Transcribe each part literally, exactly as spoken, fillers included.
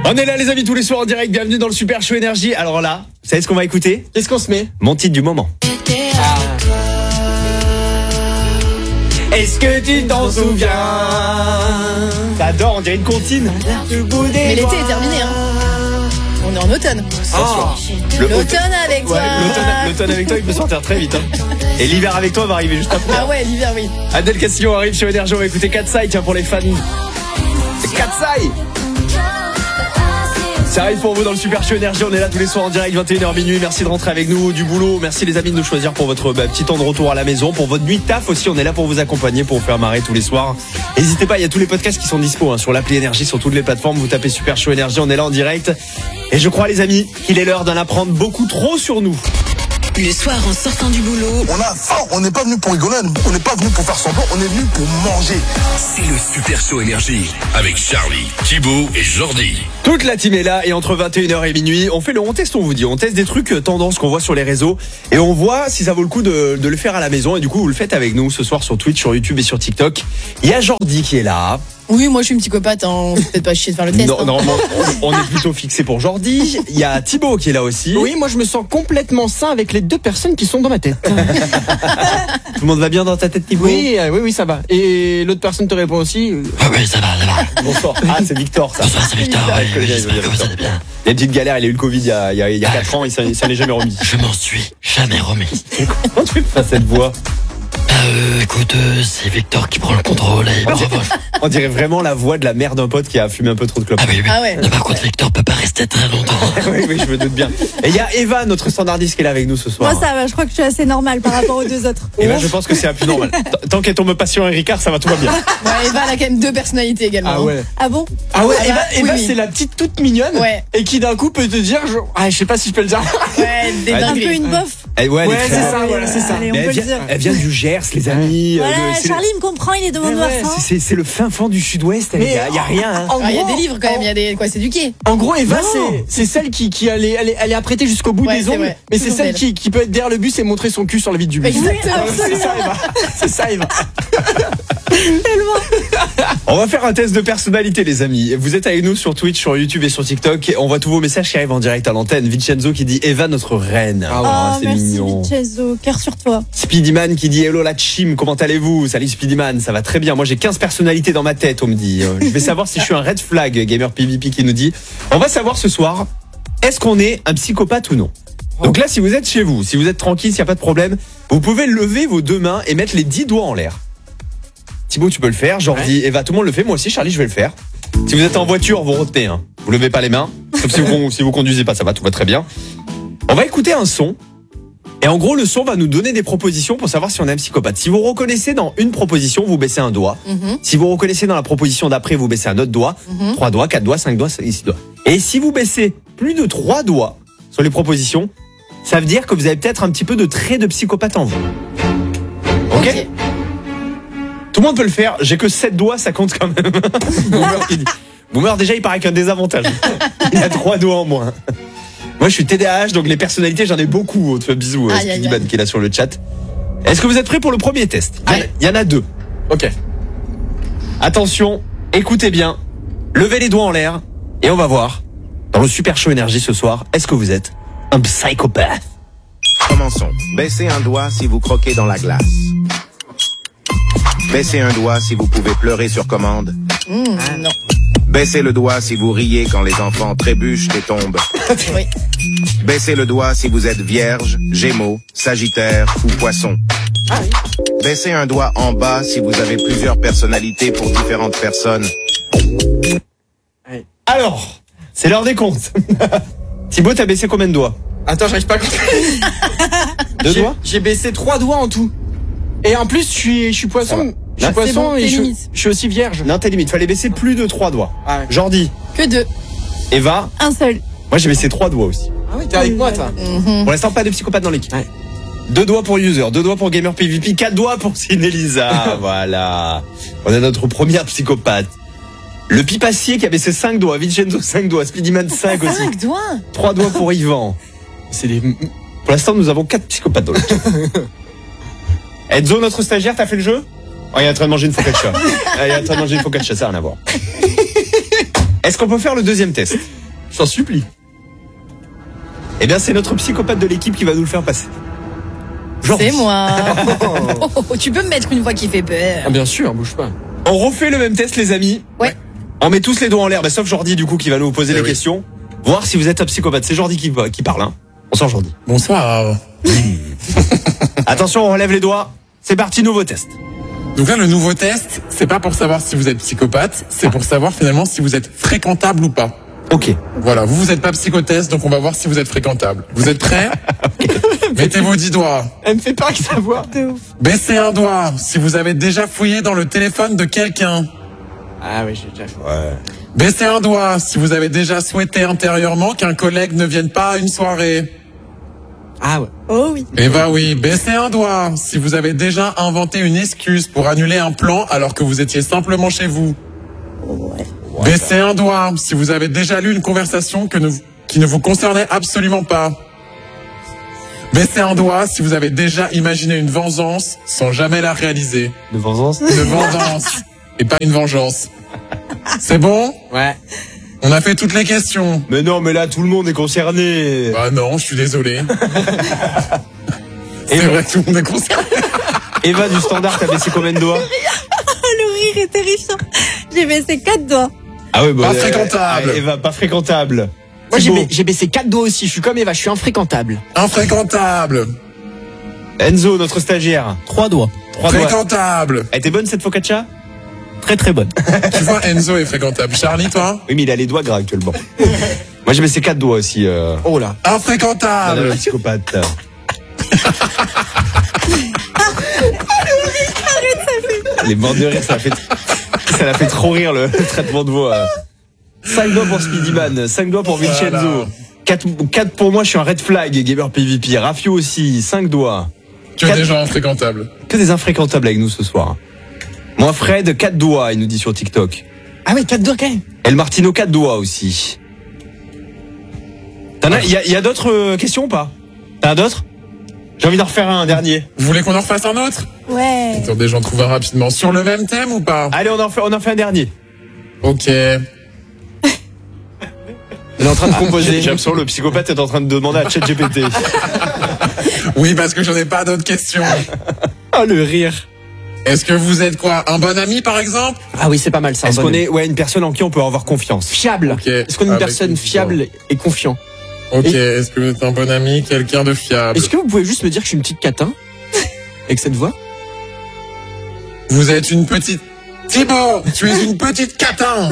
On est là les amis tous les soirs en direct, bienvenue dans le Super Show Énergie. Alors là, vous savez ce qu'on va écouter? Qu'est-ce qu'on se met? Mon titre du moment. Ah. Est-ce que tu t'en souviens? T'adores, on dirait une comptine. Mais l'été est terminé, hein. On est en automne. Oh. Le L'automne avec toi. Ouais, l'automne, l'automne avec toi il peut sortir très vite hein. Et l'hiver avec toi va arriver juste après. Ah ouais, l'hiver, oui. Adèle Castillo arrive sur Énergie, on va écouter Katsai, tiens pour les fans. Katsai. Ça arrive pour vous dans le Super Show Énergie, on est là tous les soirs en direct, vingt et une heures minuit. Merci de rentrer avec nous du boulot, merci les amis de nous choisir pour votre bah, petit temps de retour à la maison. Pour votre nuit de taf aussi, on est là pour vous accompagner, pour vous faire marrer tous les soirs. N'hésitez pas, il y a tous les podcasts qui sont dispo hein, sur l'appli Énergie, sur toutes les plateformes. Vous tapez Super Show Énergie, on est là en direct. Et je crois les amis qu'il est l'heure d'en apprendre beaucoup trop sur nous. Le soir en sortant du boulot, On a faim, on n'est pas venu pour rigoler, on n'est pas venu pour faire semblant, on est venu pour manger. C'est le Super Show Énergie avec Charlie, Thibaut et Jordi. Toute la team est là et entre vingt et une heures et minuit, on fait le on teste, on vous dit. On teste des trucs euh, tendances qu'on voit sur les réseaux et on voit si ça vaut le coup de, de le faire à la maison. Et du coup, vous le faites avec nous ce soir sur Twitch, sur YouTube et sur TikTok. Il y a Jordi qui est là. Oui, moi je suis une psychopathe, hein. On fait peut-être pas chier de faire le test. Non, hein. normalement, on on est plutôt fixé pour Jordi. Il y a Thibaut qui est là aussi. Oui, moi je me sens complètement sain avec les deux personnes qui sont dans ma tête. Tout le monde va bien dans ta tête, Thibaut? Oui, euh, oui, oui, ça va. Et l'autre personne te répond aussi. euh, Ah oui, ça va, ça va. Bonsoir. Ah, c'est Victor, ça. Bonsoir, c'est Victor. Ah, Ouais, je connais bien, j'espère je que connais vous bien. allez bien. Il y a une petite galère, il a eu le Covid il y a, il y a, il y a quatre ans, il s'en il s'en est jamais remis. Je m'en suis jamais remis. Comment tu fais cette voix? Euh, écoute, euh, c'est Victor qui prend le contrôle. Et bravo. On dirait vraiment la voix de la mère d'un pote qui a fumé un peu trop de clopes. Ah oui, oui. Ah ouais. Mais par contre, Victor peut pas rester très longtemps. Oui, oui, je me doute bien. Et il y a Eva, notre standardiste, qui est là avec nous ce soir. Moi ça va, je crois que je suis assez normale par rapport aux deux autres. Et ben, je pense que c'est la plus normale. T- Tant qu'elle tombe pas sur un Ricard, ça va tout va bien. Ouais, Eva, elle a quand même deux personnalités également. Ah hein. ouais. Ah bon? Ah ouais, Ah Eva, bah, Eva, oui, oui. c'est la petite toute mignonne. Ouais. Et qui d'un coup peut te dire, genre, ah, je sais pas si je peux le dire. Ouais, des Ouais, Un dingueries. peu une bof. Eh ouais, elle est Ouais, très c'est bonne. ça, voilà, c'est ça. Allez, on Mais peut elle, le vient, dire. elle vient du Gers, les amis. Voilà, Euh, le- c'est le- Charlie me comprend, il est de mon noir Ouais, fin. c'est- C'est le fin fond du sud-ouest. Il Mais y, a- y a rien. Hein. En Ah, il y a gros, des livres quand même, il y a des quoi s'éduquer. En gros, Eva, Non. c'est c'est celle qui, qui elle, est, elle, est, elle est apprêtée jusqu'au bout Ouais, des c'est ongles, vrai. mais c'est Toujours celle belle. qui, qui peut être derrière le bus et montrer son cul sur le vide du bus. Exactement. C'est ça, Eva. C'est ça, Eva. On va faire un test de personnalité, les amis. Vous êtes avec nous sur Twitch, sur YouTube et sur TikTok. On voit tous vos messages qui arrivent en direct à l'antenne. Vincenzo qui dit Eva, notre reine. Ah ouais. Oh, c'est merci mignon. Vincenzo, cœur sur toi. Speedyman qui dit hello la chim, comment allez-vous? Salut Speedyman, ça va très bien. Moi j'ai quinze personnalités dans ma tête, on me dit. Euh, Je vais savoir si je suis un red flag, Gamer P V P qui nous dit. On va savoir ce soir, est-ce qu'on est un psychopathe ou non? Donc là, si vous êtes chez vous, si vous êtes tranquille, s'il n'y a pas de problème, vous pouvez lever vos deux mains et mettre les dix doigts en l'air. Thibaut, tu peux le faire. Jordi, Eva, tout le monde le fait. Moi aussi, Charlie, je vais le faire. Si vous êtes en voiture, vous retenez. Hein. Vous levez pas les mains. Sauf si vous, si vous conduisez pas, ça va, tout va très bien. On va écouter un son. Et en gros, le son va nous donner des propositions pour savoir si on est un psychopathe. Si vous reconnaissez dans une proposition, vous baissez un doigt. Mhm. Si vous reconnaissez dans la proposition d'après, vous baissez un autre doigt. Mhm. Trois doigts, quatre doigts, cinq doigts, six doigts. Et si vous baissez plus de trois doigts sur les propositions, ça veut dire que vous avez peut-être un petit peu de trait de psychopathe en vous. Ok, Ok. Tout le monde peut le faire. J'ai que sept doigts, ça compte quand même. Boomer, qui dit- Boomer, déjà, il paraît qu'un désavantage. Il a trois doigts en moins. Moi, je suis T D A H, donc les personnalités, j'en ai beaucoup. Bisous, euh, Aïe, aïe, Speedyman aïe. qui est là sur le chat. Est-ce que vous êtes prêts pour le premier test? Il y en a- Il y en a deux. Ok. Attention, écoutez bien. Levez les doigts en l'air et on va voir dans le Super Show Énergie ce soir, est-ce que vous êtes un psychopathe? Commençons. Baissez un doigt si vous croquez dans la glace. Baissez un doigt si vous pouvez pleurer sur commande. Mmh, non. Baissez le doigt si vous riez quand les enfants trébuchent et tombent. Oui. Baissez le doigt si vous êtes vierge, gémeaux, sagittaire ou poisson. Baissez un doigt en bas si vous avez plusieurs personnalités pour différentes personnes. Alors, c'est l'heure des comptes. Thibaut, t'as baissé combien de doigts? Attends, j'arrive pas à compter. Deux J'ai- doigts? J'ai baissé trois doigts en tout. Et en plus, je suis, je suis Ça va. poisson. Je Là, suis poisson bon, et t'es je, limite. je suis aussi vierge. Non, t'es limite, fallait baisser plus de trois doigts. Ah ouais. Jordi, Que deux. Eva, Un seul. moi j'ai baissé trois doigts aussi. Ah oui, t'es avec moi, toi. Mhm. Pour l'instant, pas de psychopathe dans l'équipe. Ouais. Deux doigts pour User, deux doigts pour Gamer P V P, quatre doigts pour Cinelisa. Voilà. On a notre première psychopathe. Le pipassier qui a baissé cinq doigts, Vincenzo cinq doigts, Speedyman cinq aussi. Cinq doigts. trois doigts pour Yvan. C'est des... Pour l'instant, nous avons quatre psychopathes dans l'équipe. Enzo, notre stagiaire, t'as fait le jeu? Oh, il est en train de manger une focaccia. Il est en train de manger une focaccia, ça n'a rien à voir. Est-ce qu'on peut faire le deuxième test? J'en supplie. Eh bien, c'est notre psychopathe de l'équipe qui va nous le faire passer. C'est moi. Oh, tu peux me mettre une voix qui fait peur. Ah, bien sûr, bouge pas. On refait le même test, les amis. Ouais. On met tous les doigts en l'air, bah, sauf Jordi, du coup, qui va nous poser Eh les oui. questions. Voir si vous êtes un psychopathe. C'est Jordi qui, qui parle, hein. Bonsoir, Jordi. Bonsoir. Attention, on relève les doigts. C'est parti, nouveau test. Donc là, le nouveau test, c'est pas pour savoir si vous êtes psychopathe, c'est pour savoir finalement si vous êtes fréquentable ou pas. Ok. Voilà, vous, vous êtes pas psychotest, donc on va voir si vous êtes fréquentable. Vous êtes prêts? Mettez vos dix doigts. Elle me fait peur avec sa voix. Baissez un doigt si vous avez déjà fouillé dans le téléphone de quelqu'un. Ah oui, j'ai déjà fait. Baissez un doigt si vous avez déjà souhaité intérieurement qu'un collègue ne vienne pas à une soirée. Ah ouais. Oh oui. Eh bah oui, baissez un doigt si vous avez déjà inventé une excuse pour annuler un plan alors que vous étiez simplement chez vous. Ouais. Baissez un doigt si vous avez déjà lu une conversation que ne, qui ne vous concernait absolument pas. Baissez un doigt si vous avez déjà imaginé une vengeance sans jamais la réaliser. De vengeance. Une vengeance et pas une vengeance. C'est bon? Ouais. On a fait toutes les questions. Mais non, mais là, tout le monde est concerné. Bah non, je suis désolé. C'est Eva, vrai que tout le monde est concerné. Eva du standard, t'as baissé combien de doigts? Le rire est terrifiant. J'ai baissé quatre doigts. Ah oui, bah, Pas fréquentable. euh, Eva, pas fréquentable. Moi, j'ai, Thibaut. ba- j'ai baissé quatre doigts aussi. Je suis comme Eva, je suis infréquentable. Infréquentable. Enzo, notre stagiaire. Trois doigts. Trois doigts. Fréquentable. Elle était bonne cette focaccia? Très très bonne. Tu vois, Enzo est fréquentable. Charlie, toi? Oui, mais il a les doigts gras actuellement. Moi, j'ai baissé quatre doigts aussi. Euh... Oh là. Infréquentable. Madame la psychopathe. Les bandes de rire, ça a fait, ça l'a fait trop rire le, le traitement de voix. cinq doigts pour Speedyman, cinq doigts pour Vincenzo. Voilà. quatre, quatre pour moi, je suis un red flag, Gamer P V P. Rafio aussi, cinq doigts. Que Quatre- des gens infréquentables. Que des infréquentables avec nous ce soir. Moi, Fred, quatre doigts, il nous dit sur TikTok. Ah oui, quatre doigts quand même. El Martino, quatre doigts aussi. T'en as, il y a, y a d'autres euh, questions ou pas? T'en as d'autres? J'ai envie d'en refaire un, un dernier. Vous voulez qu'on en refasse un autre? Ouais. Attendez, j'en trouve un rapidement. Sur le même thème ou pas? Allez, on en fait, on en fait un dernier. Ok. Elle est en train de composer. J'ai l'impression que le psychopathe est en train de demander à ChatGPT. Oui, parce que j'en ai pas d'autres questions. Oh le rire. Est-ce que vous êtes quoi? Un bon ami, par exemple? Ah oui, c'est pas mal ça. Est-ce un qu'on bon est, ouais, une personne en qui on peut avoir confiance? fiable? Ok. Est-ce qu'on est une Avec personne une fiable et confiant? Ok, Et- est-ce que vous êtes un bon ami, quelqu'un de fiable? Est-ce que vous pouvez juste me dire que je suis une petite catin avec cette voix? Vous êtes une petite... Thibaut, tu es une petite catin.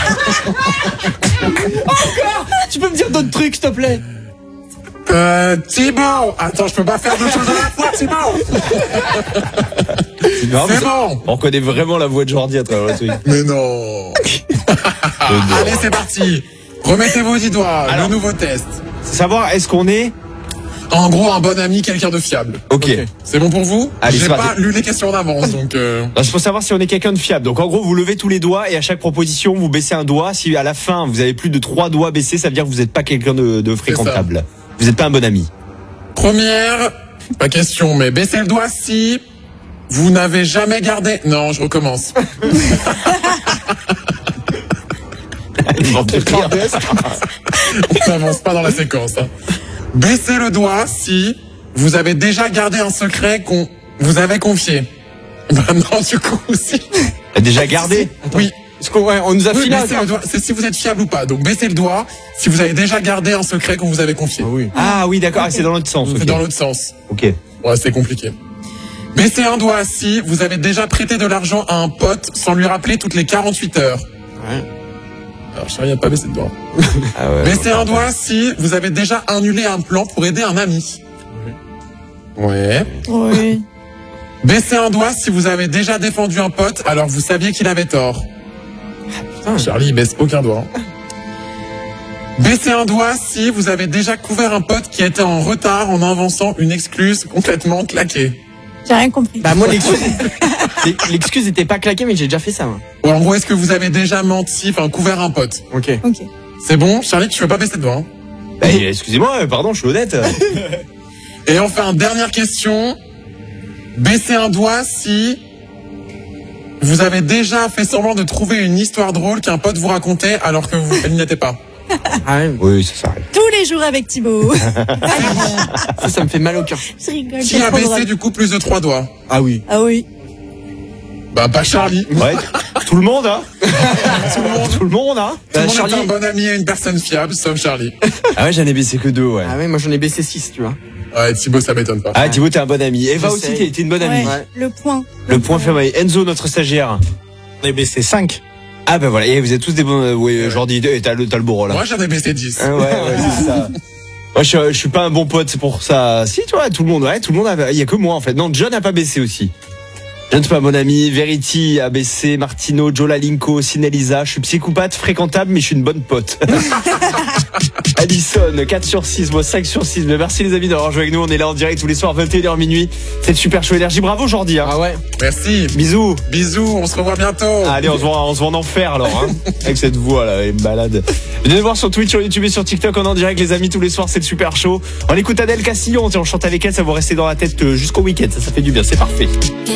Tu peux me dire d'autres trucs, s'il te plaît? Euh, Thibaut. Attends, je peux pas faire deux choses à la fois, Thibaut. Non, mais C'est bon. on reconnaît vraiment la voix de Jordi à travers le truc. Mais non. Allez, c'est parti. Remettez vos dix doigts. Alors. Le nouveau test. C'est savoir, est-ce qu'on est... En gros, un bon ami, quelqu'un de fiable. Ok. C'est bon pour vous? Allez, J'ai c'est pas parti. lu les questions d'avance, donc... Euh... Il faut savoir si on est quelqu'un de fiable. Donc en gros, vous levez tous les doigts et à chaque proposition, vous baissez un doigt. Si à la fin, vous avez plus de trois doigts baissés, ça veut dire que vous n'êtes pas quelqu'un de, de fréquentable. Vous n'êtes pas un bon ami. Première, pas question, mais baissez le doigt si vous n'avez jamais gardé... Non, je recommence. On n'avance pas dans la séquence. Hein. Baissez le doigt si vous avez déjà gardé un secret qu'on vous avait confié. Bah non, du coup, si. T'as déjà gardé? Oui. Est-ce qu'on ouais, on nous a Oui, filé un baissez le doigt, c'est si vous êtes fiable ou pas. Donc baissez le doigt si vous avez déjà gardé un secret qu'on vous avait confié. oui. Ah oui, d'accord, ah, c'est dans l'autre sens. C'est ok. dans l'autre sens. Ok. Ouais, c'est compliqué. Baissez un doigt si vous avez déjà prêté de l'argent à un pote sans lui rappeler toutes les quarante-huit heures. Ouais. Alors, Charlie n'a pas baissé de doigt. Ah ouais. Baissez un doigt si vous avez déjà annulé un plan pour aider un ami. Ouais. Oui. Baissez un doigt si vous avez déjà défendu un pote alors vous saviez qu'il avait tort. Putain, Charlie, il baisse aucun doigt. Baissez un doigt si vous avez déjà couvert un pote qui était en retard en inventant une excuse complètement claquée. J'ai rien compris. Bah moi l'excuse, l'excuse était pas claquée mais j'ai déjà fait ça. Moi. Ou en gros, est-ce que vous avez déjà menti, enfin couvert un pote? Ok. Ok. C'est bon, Charlie, tu veux pas baisser de doigt, hein? Bah, excusez-moi, euh, pardon, je suis honnête. Et enfin, dernière question. Baissez un doigt si vous avez déjà fait semblant de trouver une histoire drôle qu'un pote vous racontait alors que vous elle n'y était pas. Ah ouais. Oui, ça s'arrête. Tous les jours avec Thibaut. Ça, ça me fait mal au cœur. Je rigole. Qui c'est a trop baissé drôle. du coup plus de trois doigts? Ah oui. Ah oui. Bah pas Charlie. Ouais. Tout le monde, hein. Tout le monde, tout le monde, hein. Tout le monde Charlie- est un bon ami et une personne fiable, sauf Charlie. Ah ouais, j'en ai baissé que deux, ouais. Ah ouais, moi j'en ai baissé six, tu vois. Ouais, Thibaut, ça m'étonne pas. Ah, Thibaut, t'es un bon ami. Eva aussi, J'essaye. t'es t'es une bonne amie. Ouais, le point. Le point fermé. Enzo, notre stagiaire. On est baissé cinq. Ah bah voilà, et vous êtes tous des bons. euh, Oui, Jordi, et t'as le, t'as le beau rôle. Moi, j'en ai baissé dix. Ah ouais, ouais, c'est ça. Moi, je, je suis pas un bon pote, c'est pour ça. Si, tu vois, tout le monde, ouais, tout le monde a, il y a que moi, en fait. Non, John a pas baissé aussi. John, c'est pas mon ami. Verity a baissé, Martino, Joe Lalinko, Sinelisa. Je suis psychopathe, fréquentable, mais je suis une bonne pote. Addison, quatre sur six, moi cinq sur six. Mais merci les amis d'avoir joué avec nous. On est là en direct tous les soirs, vingt et une heures minuit. C'est le Super Show Énergie. Bravo, Jordi, hein. Ah ouais. Merci. Bisous. Bisous, on se revoit bientôt. Allez, on se voit, on se voit en enfer alors, hein, avec cette voix là, elle est malade. Venez nous voir sur Twitch, sur YouTube et sur TikTok. On est en direct, les amis, tous les soirs, c'est le Super Show. On écoute Adèle Castillon, on chante avec elle, ça va rester dans la tête jusqu'au week-end. Ça, ça fait du bien, c'est parfait.